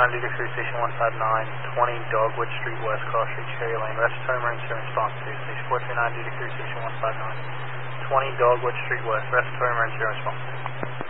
439 Data Crew Station 159, 20 Dogwood Street West, Cross Street, Cherry Lane. Respiratory emergency response to Station 439 Data Crew Station 159, 20 Dogwood Street West, respiratory emergency response.